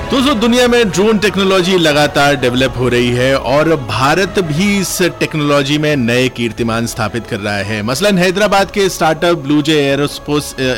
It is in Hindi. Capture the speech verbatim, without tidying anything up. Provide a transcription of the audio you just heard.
दोस्तों, दुनिया में ड्रोन टेक्नोलॉजी लगातार डेवलप हो रही है और भारत भी इस टेक्नोलॉजी में नए कीर्तिमान स्थापित कर रहा है। मसलन हैदराबाद के स्टार्टअप ब्लूजे एरोस्पेस